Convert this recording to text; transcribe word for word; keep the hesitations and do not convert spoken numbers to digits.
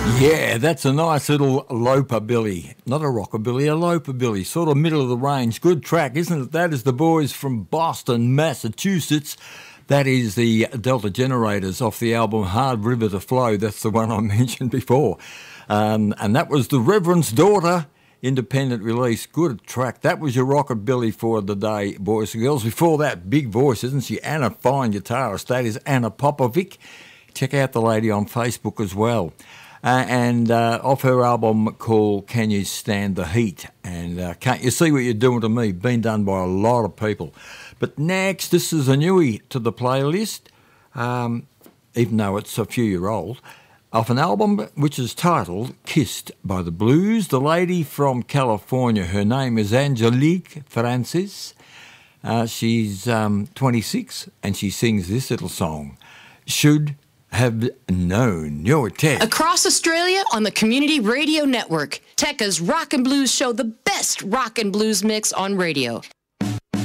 Yeah, that's a nice little loper-billy. Not a rockabilly, a loper-billy. Sort of middle of the range. Good track, isn't it? That is the boys from Boston, Massachusetts. That is the Delta Generators off the album Hard River to Flow. That's the one I mentioned before. Um, and that was the Reverend's Daughter, independent release. Good track. That was your rockabilly for the day, boys and girls. Before that, big voice, isn't she? Anna, fine guitarist. That is Anna Popovic. Check out the lady on Facebook as well. Uh, and uh, off her album called Can You Stand the Heat? And uh, Can't You See What You're Doing to Me? Been done by a lot of people. But next, this is a newie to the playlist, um, even though it's a few year old, off an album which is titled Kissed by the Blues. The lady from California, her name is Angelique Francis. Uh, she's um, twenty-six and she sings this little song, Should Have Known. Your Tech. Across Australia on the Community Radio Network, Tekka's Rock and Blues Show, the best rock and blues mix on radio.